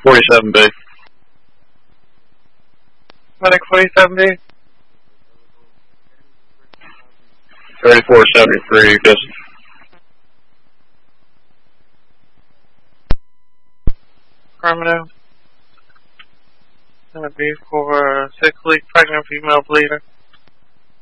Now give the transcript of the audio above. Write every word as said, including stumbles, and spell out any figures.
forty-seven B. Medic forty-seven B. thirty-four seventy-three, just. Affirmative. Gonna be for six week pregnant female bleeder.